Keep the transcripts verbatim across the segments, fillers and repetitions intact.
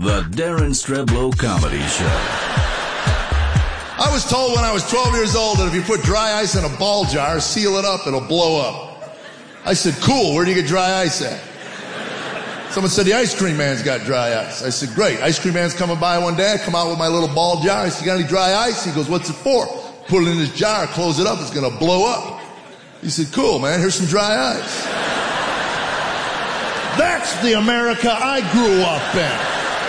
The Darren Streblow Comedy Show. I was told when I was twelve years old that if you put dry ice in a ball jar, seal it up, it'll blow up. I said, cool, where do you get dry ice at? Someone said, the ice cream man's got dry ice. I said, great. Ice cream man's coming by one day. I come out with my little ball jar. I said, you got any dry ice? He goes, what's it for? Put it in this jar, close it up, it's going to blow up. He said, cool, man, here's some dry ice. That's the America I grew up in.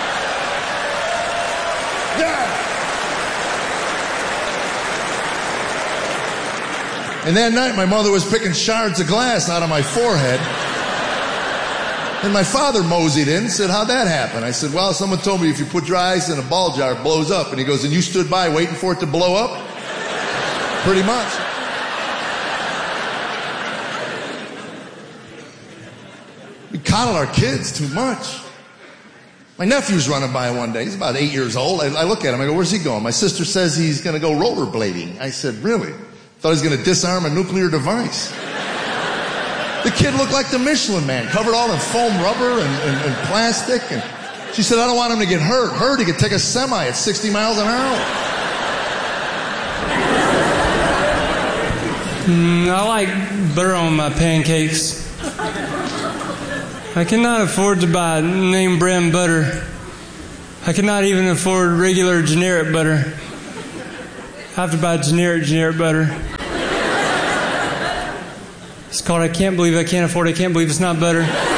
Yeah. And that night, my mother was picking shards of glass out of my forehead. And my father moseyed in and said, how'd that happen? I said, well, someone told me if you put dry ice in a ball jar, it blows up. And he goes, and you stood by waiting for it to blow up? Pretty much. We coddle our kids too much. My nephew's running by one day. He's about eight years old. I, I look at him. I go, where's he going? My sister says he's going to go rollerblading. I said, really? Thought he was going to disarm a nuclear device. The kid looked like the Michelin Man, covered all in foam rubber and, and, and plastic. And she said, I don't want him to get hurt. Hurt, he could take a semi at sixty miles an hour. Mm, I like butter on my pancakes. I cannot afford to buy name brand butter. I cannot even afford regular generic butter. I have to buy generic, generic butter. It's called I Can't Believe I Can't Afford it. I Can't Believe It's Not Butter.